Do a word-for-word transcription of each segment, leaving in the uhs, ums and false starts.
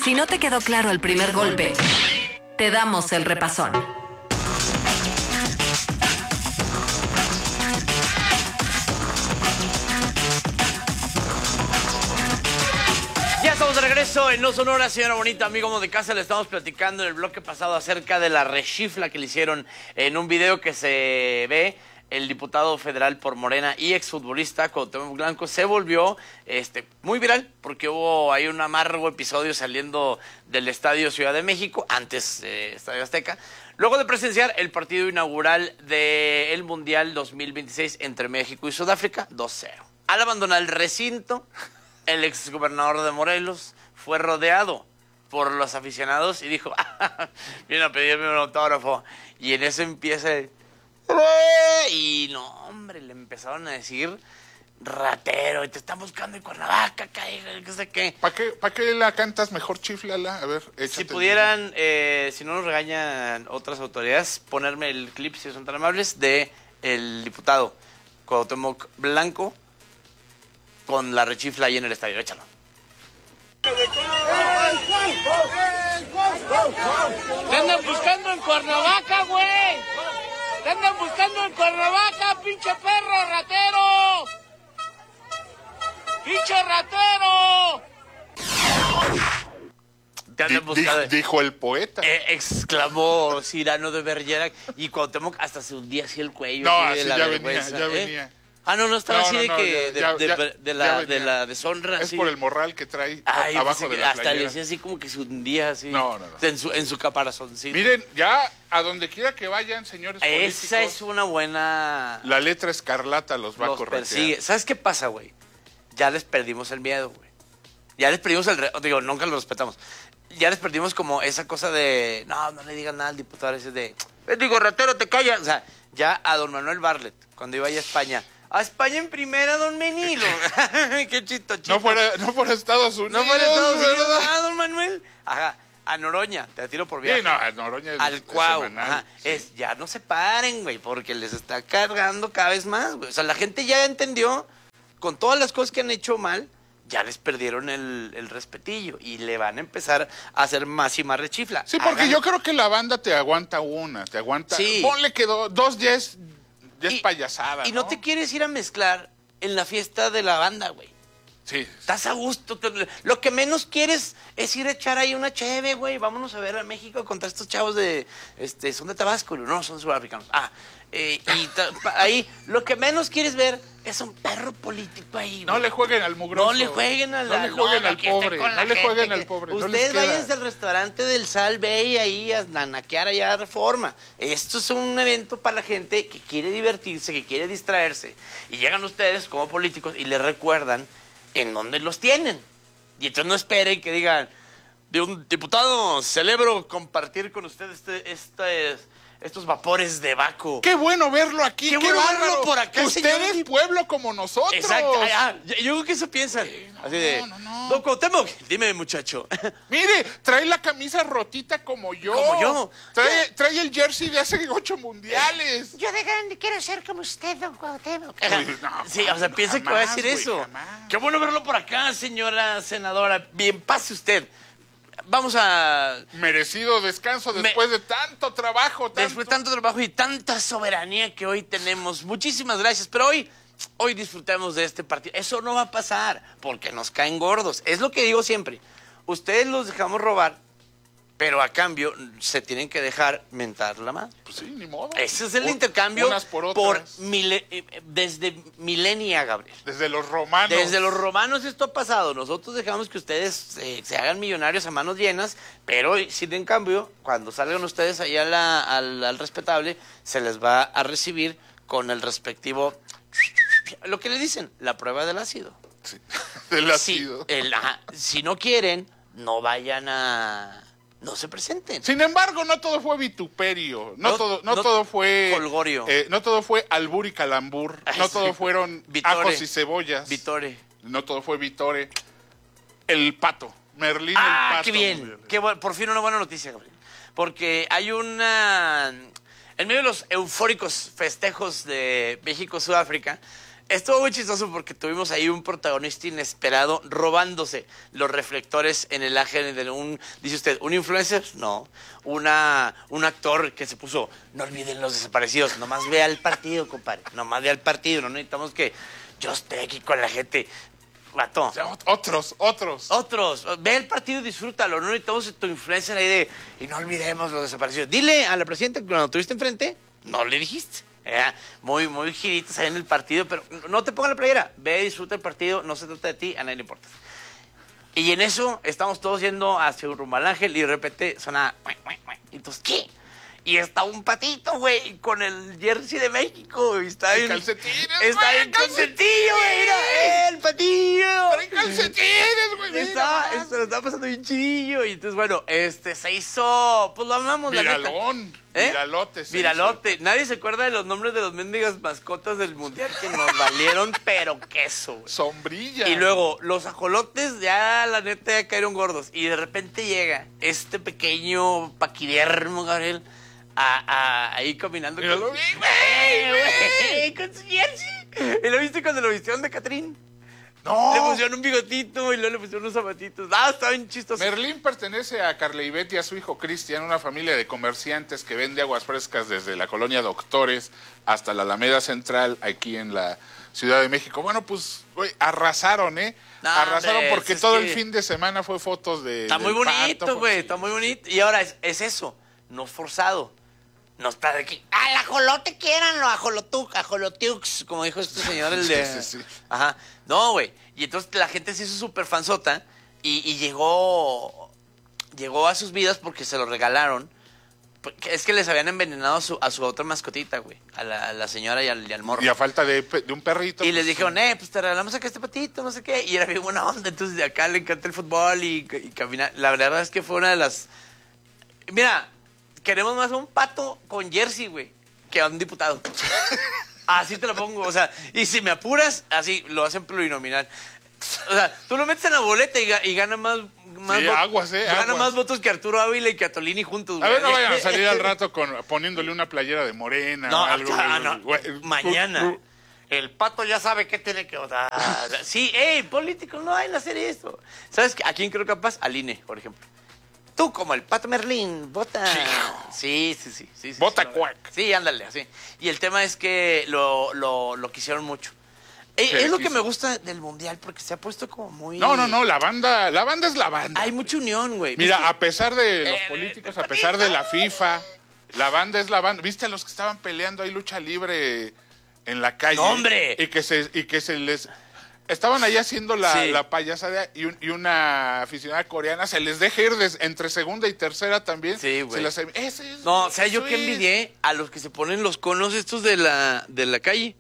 Si no te quedó claro el primer golpe, te damos el repasón. Ya estamos de regreso en No Sonora, señora bonita, amigo de casa. Le estamos platicando en el bloque pasado acerca de la rechifla que le hicieron en un video que se ve. El diputado federal por Morena y exfutbolista Cuauhtémoc Blanco se volvió este, muy viral porque hubo ahí un amargo episodio saliendo del Estadio Ciudad de México, antes eh, Estadio Azteca, luego de presenciar el partido inaugural del Mundial dos mil veintiséis entre México y Sudáfrica, dos cero. Al abandonar el recinto, el exgobernador de Morelos fue rodeado por los aficionados y dijo, viene a pedirme un autógrafo. Y en eso empieza el... Y no, hombre, le empezaron a decir ratero, y te están buscando en Cuernavaca, qué sé qué. ¿Para qué, ¿Para qué la cantas mejor, chiflala? A ver, échate. Si pudieran, eh, si no nos regañan otras autoridades, ponerme el clip, si son tan amables, de el diputado Cuauhtémoc Blanco con la rechifla ahí en el estadio. Échalo. ¡Te andan buscando en Cuernavaca, güey! ¡Te andan buscando en Cuernavaca, pinche perro ratero! ¡Pinche ratero! Te andan buscando. Dijo el poeta. Eh, exclamó Cyrano de Bergerac, y Cuauhtémoc hasta se hundía así el cuello. No, así de así la ya vergüenza, venía, ya ¿eh? venía. Ah, no, no estaba No, así no, de no, que ya, de, ya, de, de, la, ya de la deshonra. Es así. por el morral que trae Ay, abajo de la hasta playera. le decía así como que se hundía así. No, no, no. En su, en su caparazoncito. Miren, ya a donde quiera que vayan, señores políticos, Esa es una buena... la letra escarlata los va los a corretear. persigue. ¿Sabes qué pasa, güey? Ya les perdimos el miedo, güey. Ya les perdimos el... Re... Digo, nunca lo respetamos. Ya les perdimos como esa cosa de... No, no le digan nada al diputado ese de... Digo, ratero, te callas. O sea, ya a don Manuel Bartlett, cuando iba a España... A España en primera, don Menilo. Qué chito, chito. No fuera, no fuera Estados Unidos. No fuera Estados Unidos. ¿verdad? Ah, don Manuel. Ajá. A Noroña, te tiro por viaje. Sí, no, a Noroña es, Al es Cuau. semanal, Ajá. sí. Es, ya no se paren, güey, porque les está cargando cada vez más, güey. O sea, la gente ya entendió, con todas las cosas que han hecho mal, ya les perdieron el, el respetillo y le van a empezar a hacer más y más rechifla. Sí, porque Hagan- yo creo que la banda te aguanta una, te aguanta... Sí. Ponle que do- dos ya es, ya es Y- payasada, Y no te quieres ir a mezclar en la fiesta de la banda, güey. Sí. Estás a gusto. Te, lo que menos quieres es ir a echar ahí una cheve, güey. Vámonos a ver a México contra estos chavos de... este son de Tabasco. No, son sudafricanos. Ah, eh, y ta, pa, ahí lo que menos quieres ver es un perro político ahí, No güey. le jueguen al mugroso. No le jueguen al No le jueguen al que esté pobre. con la No le gente jueguen que- al pobre. no les Ustedes queda. váyanse al restaurante del Sal Bay ahí a naquear allá a Reforma. Esto es un evento para la gente que quiere divertirse, que quiere distraerse. Y llegan ustedes como políticos y les recuerdan en dónde los tienen. Y entonces no esperen que digan, de un diputado, celebro compartir con ustedes este, este, estos vapores de Baco. Qué bueno verlo aquí. Qué Qué, bueno bárbaro. verlo por acá, Usted señor. es pueblo como nosotros. Exacto. Ah, yo, yo creo que eso piensan. no, Así de, no, no. Don Cuauhtémoc, dime, muchacho. Mire, trae la camisa rotita como yo. Como yo. Trae, trae el jersey de hace ocho mundiales. Yo de grande quiero ser como usted, don Cuauhtémoc. Uy, no, Sí, o sea, no, piensa que va a jamás, decir güey, eso. jamás. Qué bueno verlo por acá, señora senadora. Bien, pase usted. Vamos a... Merecido descanso después Me- de tanto trabajo. Tanto... Después de tanto trabajo y tanta soberanía que hoy tenemos. Muchísimas gracias. Pero hoy, hoy disfrutemos de este partido. Eso no va a pasar porque nos caen gordos. Es lo que digo siempre. Ustedes los dejamos robar, pero a cambio se tienen que dejar mentar la madre. Pues sí, ni modo. Ese es el Un- intercambio unas por otras. mile- eh, desde milenia, Gabriel. Desde los romanos. Desde los romanos esto ha pasado. Nosotros dejamos que ustedes eh, se hagan millonarios a manos llenas, pero sin en cambio, cuando salgan ustedes allá a la- al, al respetable, se les va a recibir con el respectivo, lo que le dicen, la prueba del ácido. Sí, del Si, ácido. el- ajá, si no quieren, no vayan a... No se presenten. Sin embargo, no todo fue vituperio, no, No- todo, no, no todo fue folgorio. eh, no todo fue albur y calambur, Ay, no sí. todo fueron Vitore. ajos y cebollas, Vitore. no todo fue Vitore, el pato, Merlín Ah, el pato. qué bien. Qué bu- por fin una buena noticia, Gabriel. Porque hay una... En medio de los eufóricos festejos de México-Sudáfrica, estuvo muy chistoso porque tuvimos ahí un protagonista inesperado robándose los reflectores en el ángel de un, dice usted, ¿un influencer? No, una, un actor que se puso, no olviden los desaparecidos, nomás vea el partido, compadre, nomás vea el partido, no necesitamos que yo esté aquí con la gente. Vato. O sea, otros, otros. Otros, ve el partido y disfrútalo, no necesitamos tu influencer ahí de, y no olvidemos los desaparecidos. Dile a la presidenta que cuando tuviste enfrente, no le dijiste. Era muy, muy giritos ahí en el partido, pero no te pongas la playera, ve, disfruta el partido, no se trata de ti, a nadie le importa. Y en eso estamos todos yendo hacia un rumbo al ángel y de repente suena, y entonces, ¿qué? Y está un patito, güey, con el jersey de México. Y está bien. Calcetines, Está güey, bien consentillo, güey. Mira, el patillo. Traen calcetines, güey. mira Está, nomás. se lo está pasando bien chillo. Y entonces, bueno, este se hizo. Pues lo amamos, la neta. Viralón. ¿Eh? Viralote. se Viralote. Nadie se acuerda de los nombres de los mendigas mascotas del mundial que nos valieron, pero queso, güey. hizo. Sombrilla. Y luego, los ajolotes ya, la neta, ya cayeron gordos. Y de repente llega este pequeño paquidermo, Gabriel, a, a, ahí caminando. Yo con, lo vi, ¡Ey, güey, güey! Con su jersey. ¿Y lo viste cuando lo vistieron de Catrín? No. Le pusieron un bigotito y luego le pusieron unos zapatitos. Ah, está bien chistoso. Merlín pertenece a Carleibet y a su hijo Cristian, una familia de comerciantes que vende aguas frescas desde la colonia Doctores hasta la Alameda Central, aquí en la Ciudad de México. Bueno, pues, güey, arrasaron, ¿eh? No, arrasaron hombre, porque es todo que- el fin de semana fue fotos de... Está muy del pato, bonito, pues, güey. sí. Está muy bonito. Y ahora es, es eso, no forzado. No está de aquí. ¡Al ajolote quieranlo! Ajolotuk, ajolotiux, como dijo este señor, el de. Sí, sí, sí. Ajá. No, güey. Y entonces la gente se hizo súper fanzota y, y llegó. Llegó a sus vidas porque se lo regalaron. Porque es que les habían envenenado a su, a su otra mascotita, güey. A la, a la señora y al, y al morro. Y a falta de, pe- de un perrito. Y pues, les dijeron, eh, pues te regalamos acá este patito, no sé qué. Y era bien buena onda. Entonces de acá le encanta el fútbol y, y caminar. La verdad es que fue una de las. Mira, queremos más a un pato con jersey, güey, que a un diputado. Así te lo pongo. O sea, y si me apuras, así lo hacen plurinominal. O sea, tú lo metes en la boleta y, ga- y gana más. más Sí, vo- aguas, eh, Gana aguas. más votos que Arturo Ávila y que Atolini juntos, A güey. ver, no vayan a salir al rato con, poniéndole una playera de morena No, o algo. ya, güey, no. güey. Mañana. El pato ya sabe qué tiene que votar. Sí, ey, políticos, no hay que hacer esto. ¿Sabes a quién creo capaz? Al I N E, por ejemplo. Tú, como el Pato Merlín, vota. Sí, sí, sí. sí, sí Vota sí, lo- cuac. Sí, ándale, así. Y el tema es que lo, lo, lo quisieron mucho. Eh, Sí, es lo que quiso. me gusta del Mundial, porque se ha puesto como muy... No, no, no, la banda, la banda es la banda. Hay mucha unión, güey. Mira, a pesar de los Eh, políticos, a pesar de la FIFA, la banda es la banda. ¿Viste a los que estaban peleando ahí lucha libre en la calle? ¡No, hombre! Y que se, y que se les... Estaban ahí haciendo la, Sí. la payasada y, un- y una aficionada coreana se les deja ir des- entre segunda y tercera también. Sí, güey. Se las- ese es- No, o sea, yo eso que es. envidié a los que se ponen los conos estos de la, de la calle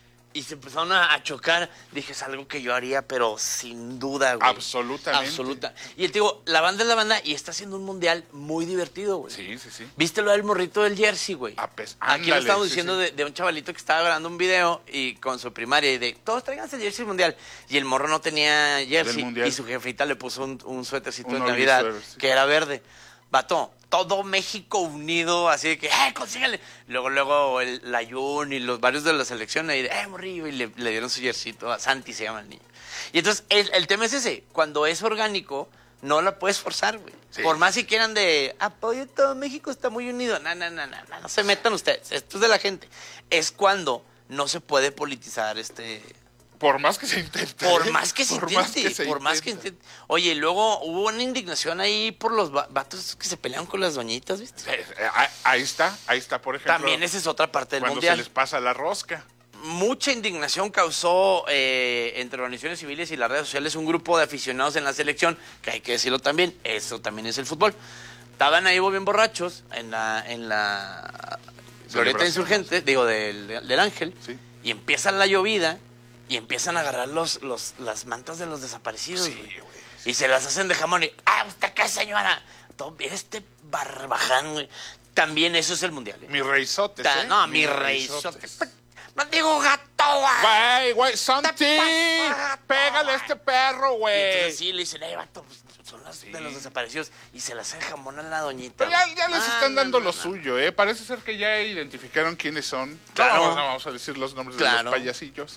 y se empezaron a, a chocar. Dije, es algo que yo haría, pero sin duda, güey. Absolutamente. Absoluta. Y te digo, la banda es la banda y está haciendo un mundial muy divertido, güey. Sí, sí, sí. ¿Viste lo del morrito del jersey, güey? Ah, pues, Aquí lo ándale, estamos sí, diciendo sí. De, de un chavalito que estaba grabando un video y con su primaria y de todos tráiganse el jersey mundial. Y el morro no tenía jersey mundial. y su jefita le puso un, un suétercito Un de Oli Navidad suéter, sí. que era verde. Vato, todo México unido, así de que, ¡eh, consígale! Luego, luego el Layún y los varios de la selección ahí de, ¡eh, morrillo! Y le, le dieron su jerseyito, a Santi se llama el niño. Y entonces, el, el tema es ese, cuando es orgánico, no la puedes forzar, güey. Sí. Por más si quieran de, apoyo todo México está muy unido. No, no, no, no, no, no se metan ustedes, esto es de la gente. Es cuando no se puede politizar este... Por más que se intente. Por ¿eh? más que se Por intente, más que se por más que intenta. intente. Oye, y luego hubo una indignación ahí por los va- vatos que se pelean con las doñitas, ¿viste? Eh, eh, ahí- Ahí está, ahí está, por ejemplo. También esa es otra parte del cuando mundial. se les pasa la rosca. Mucha indignación causó eh, entre organizaciones civiles y las redes sociales un grupo de aficionados en la selección, que hay que decirlo también, eso también es el fútbol. Estaban ahí bien borrachos en la, en la glorieta Celebración. insurgente, digo, del, del Ángel, Sí. y empieza la llovida y empiezan a agarrar los, los, las mantas de los desaparecidos. Sí, güey. güey. Y se las hacen de jamón y, ah, ¿usted qué, señora? Todo, este barbaján, güey. También eso es el mundial, ¿eh? Mi reizotes, Ta- ¿eh? No, mi reizote. No digo gato, güey. Güey, güey, Santi, Te pasa, pégale a este perro, Y güey. entonces sí, le dicen, eh, vato, pues, son las de los desaparecidos. Y se las hace jamón a la doñita. Pero ya, güey. ya les Ah, están no, dando no, lo no. suyo, ¿eh? Parece ser que ya identificaron quiénes son. Claro. No, no vamos a decir los nombres de Claro. los payasillos.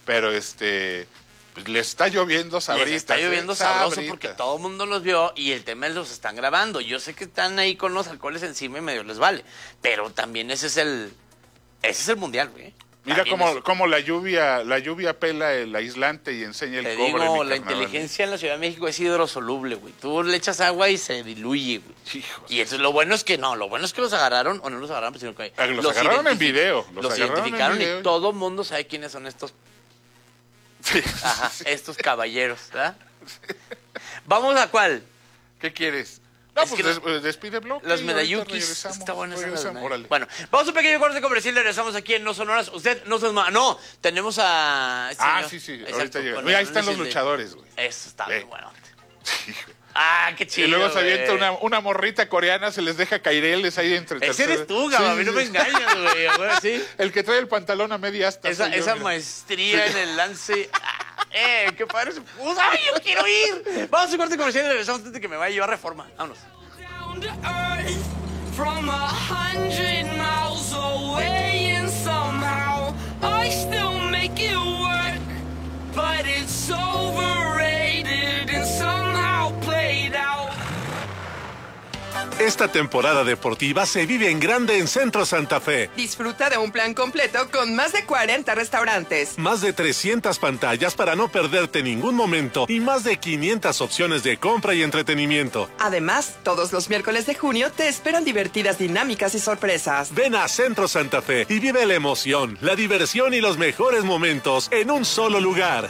pero este... Pues les está lloviendo sabritas. Les está lloviendo ¿eh? sabroso Sabritas. porque todo el mundo los vio y el tema es los están grabando. Yo sé que están ahí con los alcoholes encima y medio les vale. Pero también ese es el ese es el mundial, güey. Mira También cómo, es- cómo la lluvia la lluvia pela el aislante y enseña el Te cobre. digo, mi la carnal. inteligencia en la Ciudad de México es hidrosoluble, güey. Tú le echas agua y se diluye, güey. Hijos. Y eso, lo bueno es que no, lo bueno es que los agarraron, o no los agarraron, sino que Ah, los agarraron en identifi- video, los Los, agarraron en identificaron video. y todo el mundo sabe quiénes son estos, Sí. ajá, estos caballeros, ¿verdad? Vamos a cuál. ¿Qué quieres? No, Es pues que des- eh, despide bloque. Los y ahorita medallukis. regresamos, Está bueno ese regresamos, medalluk. órale. Bueno, vamos a un pequeño corte comercial y regresamos aquí en No Sonoras. Usted no se ma- No, tenemos a. este Ah, señor. sí, sí, Exacto, ahorita llega. con Mira, ahí el están los análisis de- luchadores, güey. Eso está Ve. muy bueno. Hijo. Ah, qué chido. Y luego se avienta güey. una, una morrita coreana, se les deja caireles ahí entre Ese terceros. eres tú, Gabo, a mí no me engañas, güey. güey, sí. El que trae el pantalón a media asta. Esa, soy yo, esa mira. maestría en el lance. Ah, eh, qué padre se puso. ¡Ay, yo quiero ir! Vamos a un corte comercial y regresamos antes de que me vaya yo a Reforma. Vámonos. Down to earth from a hundred miles away, and somehow I still make it work, but it's overrated and somehow played out. Esta temporada deportiva se vive en grande en Centro Santa Fe. Disfruta de un plan completo con más de cuarenta restaurantes. Más de trescientas pantallas para no perderte ningún momento y más de quinientas opciones de compra y entretenimiento. Además, todos los miércoles de junio te esperan divertidas dinámicas y sorpresas. Ven a Centro Santa Fe y vive la emoción, la diversión y los mejores momentos en un solo lugar.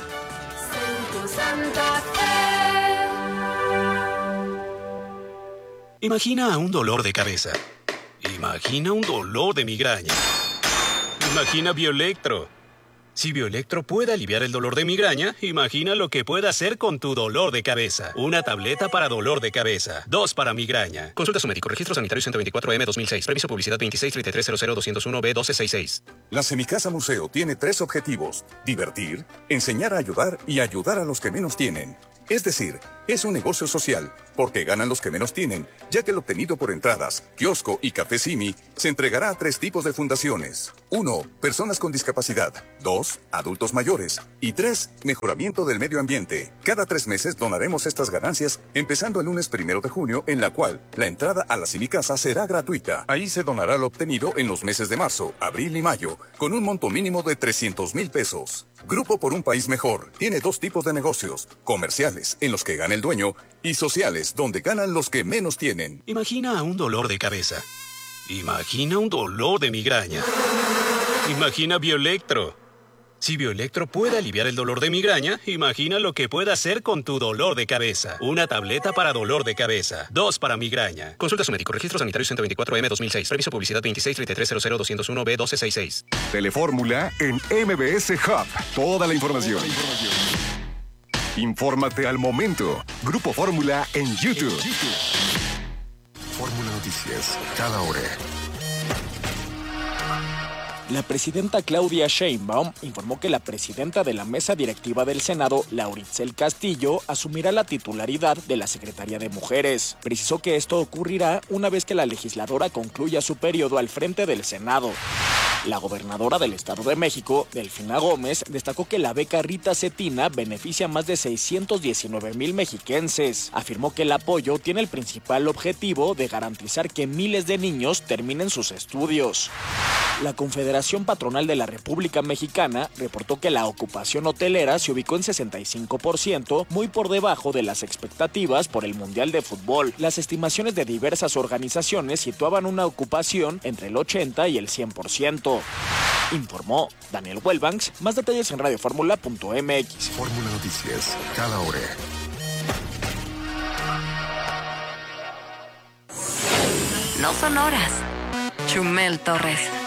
Imagina un dolor de cabeza. Imagina un dolor de migraña. Imagina Bioelectro. Si Bioelectro puede aliviar el dolor de migraña, imagina lo que puede hacer con tu dolor de cabeza. Una tableta para dolor de cabeza. Dos para migraña. Consulta a su médico. Registro sanitario ciento veinticuatro M dos mil seis. Previso publicidad veintiséis treinta y tres cero cero doscientos uno B doce sesenta y seis. La Semicasa Museo tiene tres objetivos: divertir, enseñar a ayudar y ayudar a los que menos tienen. Es decir, es un negocio social, porque ganan los que menos tienen, ya que el obtenido por entradas, kiosco y café Simi se entregará a tres tipos de fundaciones. Uno, personas con discapacidad. Dos, adultos mayores. Y tres, mejoramiento del medio ambiente. Cada tres meses donaremos estas ganancias, empezando el lunes primero de junio, en la cual la entrada a la Semicasa será gratuita. Ahí se donará lo obtenido en los meses de marzo, abril y mayo, con un monto mínimo de trescientos mil pesos. Grupo por un País Mejor tiene dos tipos de negocios: comerciales, en los que gana el dueño, y sociales, donde ganan los que menos tienen. Imagina un dolor de cabeza. Imagina un dolor de migraña. Imagina Bioelectro. Si Bioelectro puede aliviar el dolor de migraña, imagina lo que puede hacer con tu dolor de cabeza. Una tableta para dolor de cabeza. Dos para migraña. Consulta a su médico. Registro sanitario ciento veinticuatro M dos mil seis. Previso publicidad veintiséis treinta y tres cero cero doscientos uno B doce sesenta y seis. Telefórmula en M B S Hub. Toda la información. Infórmate al momento. Grupo Fórmula en YouTube. Fórmula Noticias, cada hora. La presidenta Claudia Sheinbaum informó que la presidenta de la mesa directiva del Senado, Lauritzel Castillo, asumirá la titularidad de la Secretaría de Mujeres. Precisó que esto ocurrirá una vez que la legisladora concluya su periodo al frente del Senado. La gobernadora del Estado de México, Delfina Gómez, destacó que la beca Rita Cetina beneficia a más de seiscientos diecinueve mil mexiquenses. Afirmó que el apoyo tiene el principal objetivo de garantizar que miles de niños terminen sus estudios. La Confederación Patronal de la República Mexicana reportó que la ocupación hotelera se ubicó en sesenta y cinco por ciento, muy por debajo de las expectativas por el Mundial de Fútbol. Las estimaciones de diversas organizaciones situaban una ocupación entre el ochenta y el cien por ciento. Informó Daniel Wellbanks. Más detalles en radioformula punto m x. Fórmula Noticias, cada hora. No Sonoras. Chumel Torres.